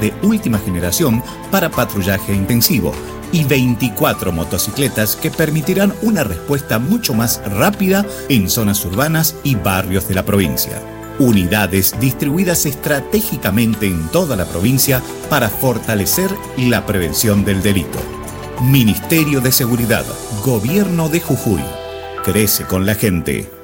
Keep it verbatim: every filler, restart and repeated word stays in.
de última generación para patrullaje intensivo y veinticuatro motocicletas que permitirán una respuesta mucho más rápida en zonas urbanas y barrios de la provincia. Unidades distribuidas estratégicamente en toda la provincia para fortalecer la prevención del delito. Ministerio de Seguridad, Gobierno de Jujuy. Crece con la gente.